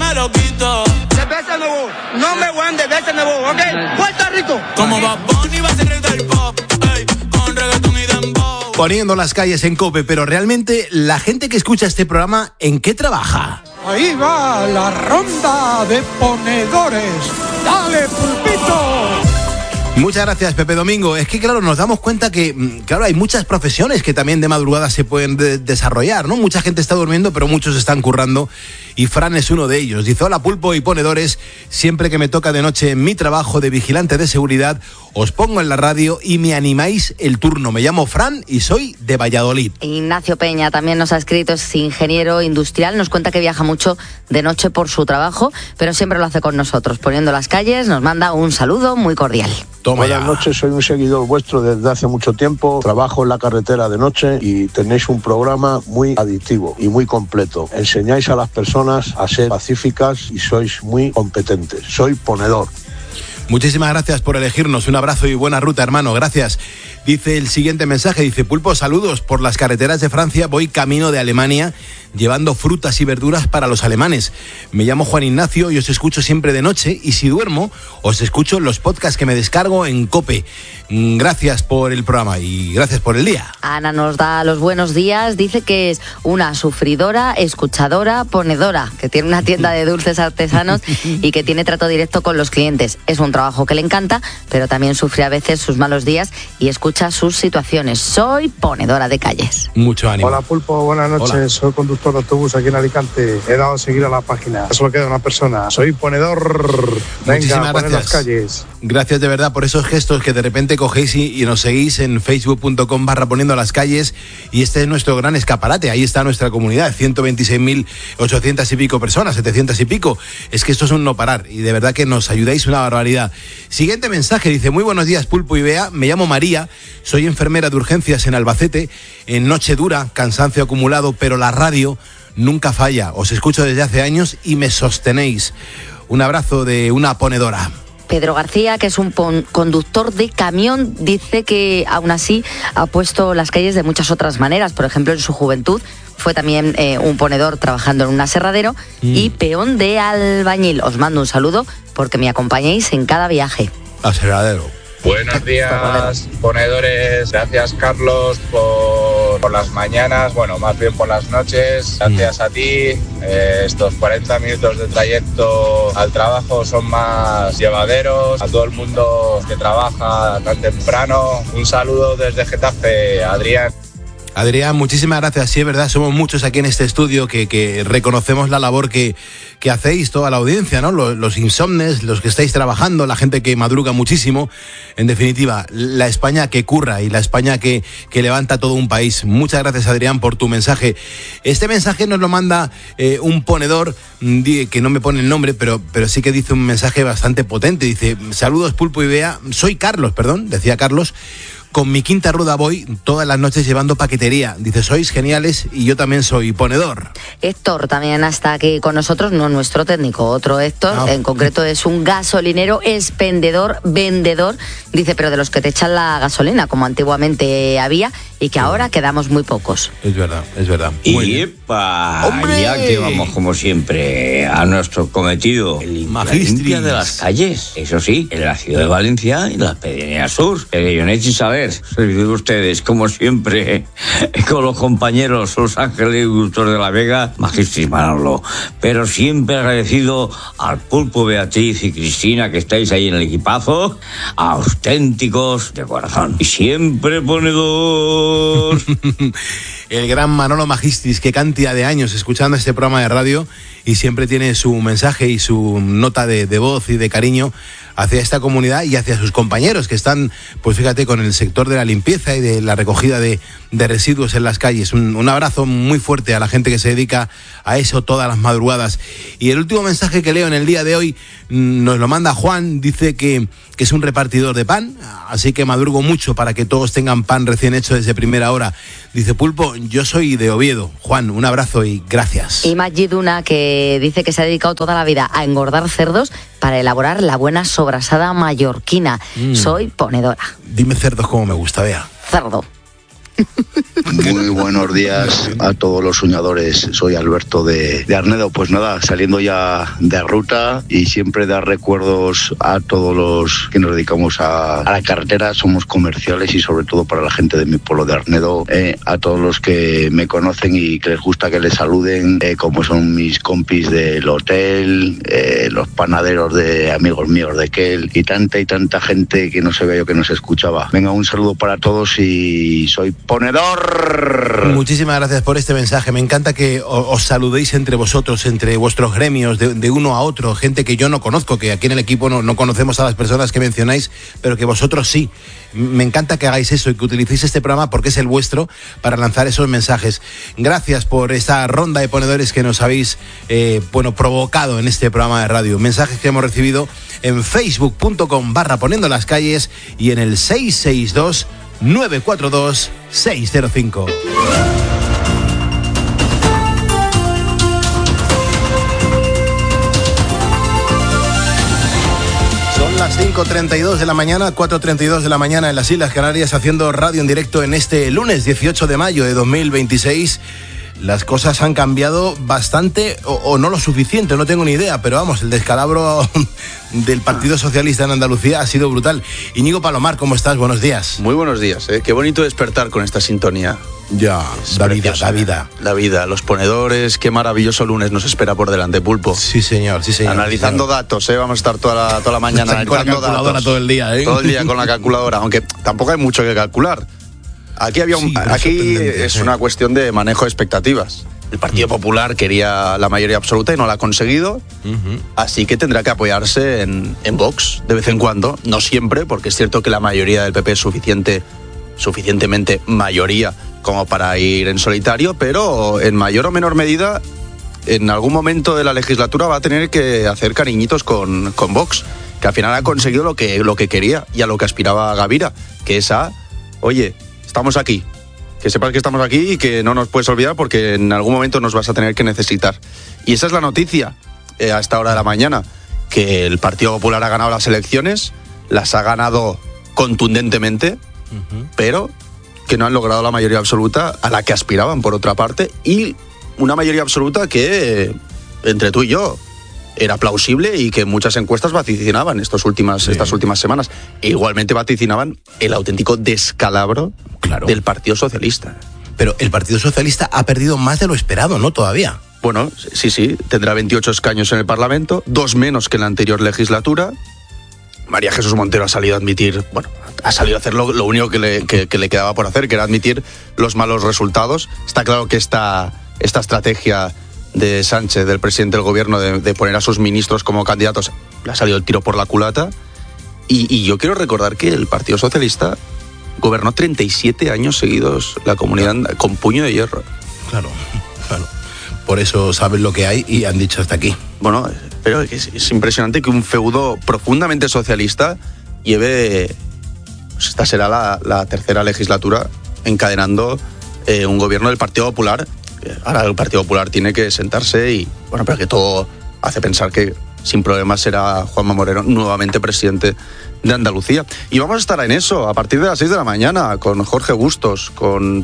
me lo quito. De veces no me voy de veces nuevo, ¿ok? Puerto Rico. Como Bad Bunny va a ser rey del pop, ey, con reggaetón y dembow. Poniendo las calles en COPE, pero realmente la gente que escucha este programa, ¿en qué trabaja? Ahí va la ronda de ponedores. ¡Dale, Pulpito! Muchas gracias, Pepe Domingo. Es que, claro, nos damos cuenta que, claro, hay muchas profesiones que también de madrugada se pueden desarrollar, ¿no? Mucha gente está durmiendo, pero muchos están currando. Y Fran es uno de ellos. Dice, hola, Pulpo y ponedores. Siempre que me toca de noche en mi trabajo de vigilante de seguridad, os pongo en la radio y me animáis el turno. Me llamo Fran y soy de Valladolid. Ignacio Peña también nos ha escrito, es ingeniero industrial. Nos cuenta que viaja mucho de noche por su trabajo, pero siempre lo hace con nosotros, poniendo las calles. Nos manda un saludo muy cordial. Toma Buenas noches, soy un seguidor vuestro desde hace mucho tiempo. Trabajo en la carretera de noche y tenéis un programa muy adictivo y muy completo. Enseñáis a las personas a ser pacíficas y sois muy competentes. Soy ponedor. Muchísimas gracias por elegirnos. Un abrazo y buena ruta, hermano. Gracias. Dice el siguiente mensaje, dice, Pulpo, saludos. Por las carreteras de Francia voy camino de Alemania llevando frutas y verduras para los alemanes. Me llamo Juan Ignacio y os escucho siempre de noche y si duermo os escucho en los podcasts que me descargo en COPE. Gracias por el programa y gracias por el día. Ana nos da los buenos días, dice que es una sufridora, escuchadora, ponedora, que tiene una tienda de dulces artesanos y que tiene trato directo con los clientes. Es un trabajo que le encanta, pero también sufre a veces sus malos días y escucha sus situaciones. Soy ponedora de calles. Mucho ánimo. Hola, Pulpo, buenas noches. Hola. Soy conductor de autobús aquí en Alicante. He dado a seguir a la página. Solo queda una persona. Soy ponedor. Venga, poner las calles. Gracias de verdad por esos gestos que de repente cogéis y nos seguís en facebook.com/poniendo las calles, y este es nuestro gran escaparate. Ahí está nuestra comunidad, 126.800 y pico personas, 700 y pico. Es que esto es un no parar y de verdad que nos ayudáis una barbaridad. Siguiente mensaje, dice, muy buenos días, Pulpo y Bea, me llamo María, soy enfermera de urgencias en Albacete, en noche dura, cansancio acumulado, pero la radio nunca falla, os escucho desde hace años y me sostenéis. Un abrazo de una ponedora. Pedro García, que es un conductor de camión, dice que aún así ha puesto las calles de muchas otras maneras. Por ejemplo, en su juventud fue también un ponedor trabajando en un aserradero y peón de albañil. Os mando un saludo porque me acompañéis en cada viaje. Aserradero. Buenos días, ponedores. Gracias, Carlos, por las mañanas, bueno, más bien por las noches. Gracias a ti. Estos 40 minutos de trayecto al trabajo son más llevaderos. A todo el mundo que trabaja tan temprano, un saludo desde Getafe, Adrián. Adrián, muchísimas gracias. Sí, es verdad, somos muchos aquí en este estudio que reconocemos la labor que hacéis, toda la audiencia, ¿no? Los insomnes, los que estáis trabajando, la gente que madruga muchísimo. En definitiva, la España que curra y la España que levanta todo un país. Muchas gracias, Adrián, por tu mensaje. Este mensaje nos lo manda un ponedor que no me pone el nombre, pero sí que dice un mensaje bastante potente. Dice, saludos, Pulpo y Bea. Soy Carlos, decía Carlos. Con mi quinta rueda voy todas las noches llevando paquetería. Dice, sois geniales y yo también soy ponedor. Héctor también está aquí con nosotros, no nuestro técnico, otro Héctor, No. En concreto es un gasolinero, expendedor, vendedor, dice, pero de los que te echan la gasolina, como antiguamente había, y que ahora quedamos muy pocos. Es verdad. Y ¡epa! ¡Hombre! Ya que vamos como siempre a nuestro cometido, el la limpia de las calles. Eso sí, en la ciudad de Valencia y la Pedanía Sur. Leonet y saber, servir de ustedes, como siempre, con los compañeros, los Ángeles y Gustos de la Vega, Magistris Manolo. Pero siempre agradecido al Pulpo, Beatriz y Cristina, que estáis ahí en el equipazo, auténticos de corazón. Y siempre ponedor. El gran Manolo Magistris, qué cantidad de años escuchando este programa de radio y siempre tiene su mensaje y su nota de voz y de cariño hacia esta comunidad y hacia sus compañeros que están, pues fíjate, con el sector de la limpieza y de la recogida de residuos en las calles. Un abrazo muy fuerte a la gente que se dedica a eso todas las madrugadas. Y el último mensaje que leo en el día de hoy nos lo manda Juan, dice que es un repartidor de pan, así que madrugo mucho para que todos tengan pan recién hecho desde primera hora. Dice, Pulpo, yo soy de Oviedo. Juan, un abrazo y gracias. Y Magiduna, que dice que se ha dedicado toda la vida a engordar cerdos para elaborar la buena sobrasada mallorquina. Soy ponedora. Dime cerdos como me gusta, vea. Cerdo. Muy buenos días a todos los soñadores. Soy Alberto de Arnedo. Pues nada, saliendo ya de ruta y siempre dar recuerdos a todos los que nos dedicamos a la carretera. Somos comerciales y sobre todo para la gente de mi pueblo de Arnedo, a todos los que me conocen y que les gusta que les saluden, como son mis compis del hotel, los panaderos de amigos míos de Kel y tanta gente que no se veía yo que nos escuchaba. Venga, un saludo para todos y soy ponedor. Muchísimas gracias por este mensaje. Me encanta que os saludéis entre vosotros, entre vuestros gremios, de uno a otro, gente que yo no conozco, que aquí en el equipo no conocemos a las personas que mencionáis, pero que vosotros sí. Me encanta que hagáis eso y que utilicéis este programa porque es el vuestro para lanzar esos mensajes. Gracias por esta ronda de ponedores que nos habéis provocado en este programa de radio. Mensajes que hemos recibido en facebook.com/poniendo las calles y en el 662-942-605. Son las 5:32 de la mañana, 4:32 de la mañana en las Islas Canarias, haciendo radio en directo en este lunes 18 de mayo de 2026. Las cosas han cambiado bastante o no lo suficiente, no tengo ni idea, pero vamos, el descalabro del Partido Socialista en Andalucía ha sido brutal. Íñigo Palomar, ¿cómo estás? Buenos días. Muy buenos días, qué bonito despertar con esta sintonía. Ya, da vida. La vida, los ponedores, qué maravilloso lunes nos espera por delante, Pulpo. Sí, señor. Analizando datos, vamos a estar toda la mañana analizando con la calculadora datos. Todo el día, Todo el día con la calculadora, aunque tampoco hay mucho que calcular. Aquí es una cuestión de manejo de expectativas. El Partido Popular quería la mayoría absoluta y no la ha conseguido, así que tendrá que apoyarse en Vox de vez en cuando, no siempre, porque es cierto que la mayoría del PP es suficientemente mayoría como para ir en solitario, pero en mayor o menor medida, en algún momento de la legislatura va a tener que hacer cariñitos con Vox, que al final ha conseguido lo que quería y a lo que aspiraba Gavira, que es oye, estamos aquí, que sepas que estamos aquí y que no nos puedes olvidar porque en algún momento nos vas a tener que necesitar. Y esa es la noticia a esta hora de la mañana, que el Partido Popular ha ganado las elecciones, las ha ganado contundentemente, pero que no han logrado la mayoría absoluta a la que aspiraban, por otra parte, y una mayoría absoluta que, entre tú y yo, era plausible y que muchas encuestas vaticinaban estas últimas semanas. E igualmente vaticinaban el auténtico descalabro del Partido Socialista. Pero el Partido Socialista ha perdido más de lo esperado, ¿no? Todavía. Bueno, sí, tendrá 28 escaños en el Parlamento, 2 menos que en la anterior legislatura. María Jesús Montero ha salido a admitir, ha salido a hacer lo único que le quedaba por hacer, que era admitir los malos resultados. Está claro que esta estrategia de Sánchez, del presidente del gobierno, de poner a sus ministros como candidatos, le ha salido el tiro por la culata. Y yo quiero recordar que el Partido Socialista gobernó 37 años seguidos la comunidad con puño de hierro. Claro. Por eso saben lo que hay y han dicho hasta aquí. Bueno, pero es impresionante que un feudo profundamente socialista lleve, esta será la tercera legislatura encadenando un gobierno del Partido Popular. Ahora el Partido Popular tiene que sentarse y, pero que todo hace pensar que sin problemas será Juanma Moreno nuevamente presidente de Andalucía. Y vamos a estar en eso a partir de las 6 de la mañana con Jorge Bustos, con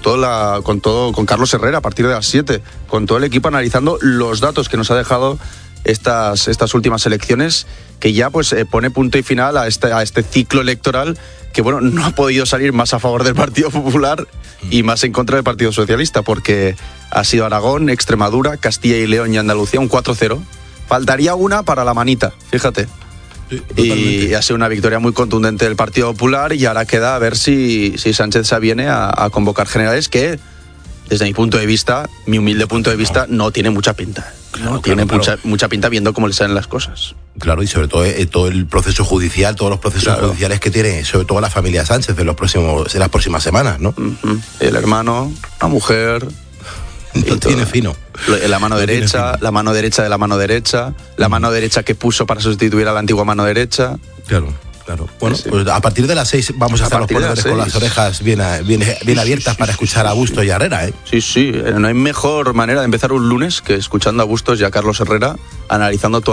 Carlos Herrera a partir de las 7, con todo el equipo analizando los datos que nos ha dejado estas últimas elecciones, que ya pone punto y final a este ciclo electoral que no ha podido salir más a favor del Partido Popular y más en contra del Partido Socialista, porque ha sido Aragón, Extremadura, Castilla y León y Andalucía un 4-0. Faltaría una para la manita, fíjate. Sí, y ha sido una victoria muy contundente del Partido Popular y ahora queda a ver si Sánchez se aviene a convocar generales que, desde mi punto de vista, mi humilde punto de vista, no tiene mucha pinta. Mucha pinta viendo cómo le salen las cosas. Claro, y sobre todo todo el proceso judicial, todos los procesos judiciales que tiene, sobre todo la familia Sánchez en las próximas semanas, ¿no? El hermano, la mujer. Lo tiene fino. La mano derecha, la mano derecha de la mano derecha, la mano derecha que puso para sustituir a la antigua mano derecha. Claro. Bueno, pues a partir de las 6 vamos a estar los ponedores con las orejas bien abiertas para escuchar a Bustos y a Herrera, ¿eh? Sí, no hay mejor manera de empezar un lunes que escuchando a Bustos y a Carlos Herrera analizando toda